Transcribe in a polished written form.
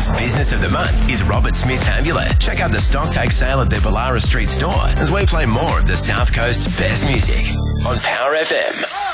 FM's Business of the Month is Robert Smith Amulet. Check out the stock take sale at their Ballara Street store as we play more of the South Coast's best music on Power FM.